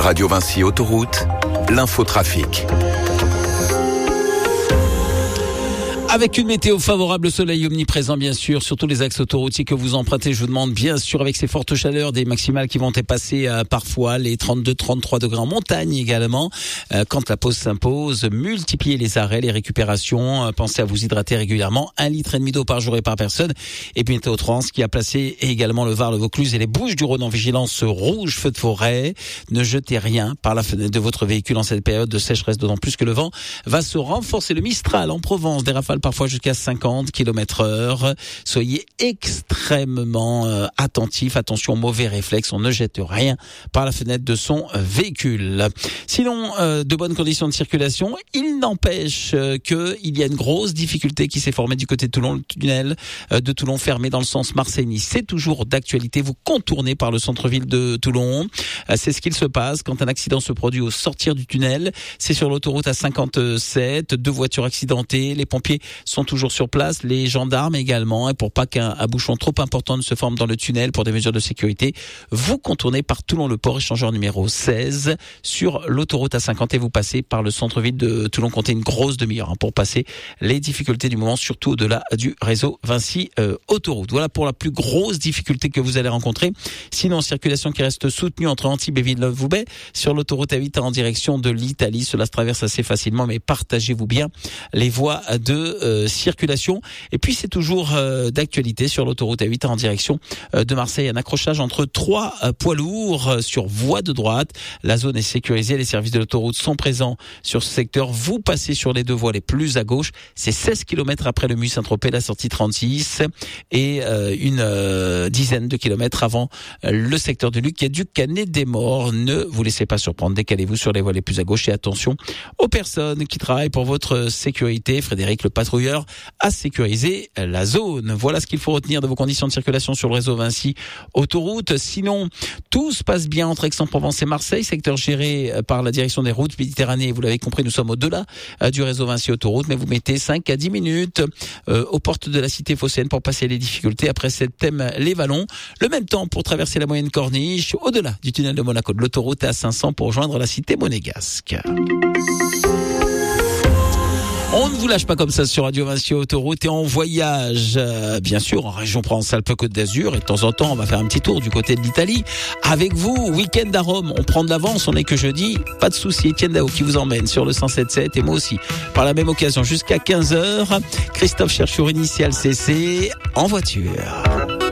Radio Vinci Autoroute, l'infotrafic. Avec une météo favorable, soleil omniprésent bien sûr, sur tous les axes autoroutiers que vous empruntez. Je vous demande bien sûr avec ces fortes chaleurs, des maximales qui vont dépasser parfois les 32-33 degrés en montagne également. Quand la pause s'impose, multipliez les arrêts, les récupérations. Pensez à vous hydrater régulièrement. 1,5 litre d'eau par jour et par personne. Et puis Météo France qui a placé également le Var, le Vaucluse et les Bouches-du-Rhône en vigilance rouge, feu de forêt. Ne jetez rien par la fenêtre de votre véhicule en cette période de sécheresse, d'autant plus que le vent va se renforcer. Le Mistral en Provence, des rafales parfois jusqu'à 50 km/h. Soyez extrêmement attentifs. Attention aux mauvais réflexes. On ne jette rien par la fenêtre de son véhicule. Sinon, de bonnes conditions de circulation. Il n'empêche qu'il y a une grosse difficulté qui s'est formée du côté de Toulon. Le tunnel de Toulon fermé dans le sens Marseille-Nice. C'est toujours d'actualité. Vous contournez par le centre-ville de Toulon. C'est ce qu'il se passe quand un accident se produit au sortir du tunnel. C'est sur l'autoroute A57. 2 voitures accidentées. Les pompiers sont toujours sur place, les gendarmes également, et pour pas qu'un bouchon trop important ne se forme dans le tunnel pour des mesures de sécurité, vous contournez par Toulon-le-Port, échangeur numéro 16 sur l'autoroute A50 et vous passez par le centre-ville de Toulon. Comptez une grosse demi-heure pour passer les difficultés du moment, surtout au-delà du réseau Vinci Autoroute. Voilà pour la plus grosse difficulté que vous allez rencontrer. Sinon, circulation qui reste soutenue entre Antibes et Villeneuve-Loubet sur l'autoroute A8 en direction de l'Italie. Cela se traverse assez facilement, mais partagez-vous bien les voies de circulation. Et puis c'est toujours d'actualité sur l'autoroute A8 en direction de Marseille. Un accrochage entre 3 poids lourds sur voie de droite. La zone est sécurisée. Les services de l'autoroute sont présents sur ce secteur. Vous passez sur les 2 voies les plus à gauche. C'est 16 km après le Mût-Saint-Tropez, la sortie 36, et une dizaine de kilomètres avant le secteur de Luc, du Canet-des-Morts. Ne vous laissez pas surprendre. Décalez-vous sur les voies les plus à gauche et attention aux personnes qui travaillent pour votre sécurité. Frédéric, le patrouilleur, à sécuriser la zone. Voilà ce qu'il faut retenir de vos conditions de circulation sur le réseau Vinci Autoroute. Sinon, tout se passe bien entre Aix-en-Provence et Marseille, secteur géré par la direction des routes Méditerranée. Vous l'avez compris, nous sommes au-delà du réseau Vinci Autoroute, mais vous mettez 5 à 10 minutes aux portes de la cité phocéenne pour passer les difficultés après cette thème les Vallons. Le même temps pour traverser la moyenne corniche, au-delà du tunnel de Monaco de l'autoroute A500 pour rejoindre la cité monégasque. On ne vous lâche pas comme ça sur Radio Vinci Autoroute et on voyage, bien sûr, en région Provence-Alpes-Côte d'Azur. Et de temps en temps, on va faire un petit tour du côté de l'Italie. Avec vous, week-end à Rome, on prend de l'avance, on n'est que jeudi. Pas de souci, Etienne Dao qui vous emmène sur le 107.7 et moi aussi. Par la même occasion, jusqu'à 15h, Christophe Cherchour, initial CC, en voiture.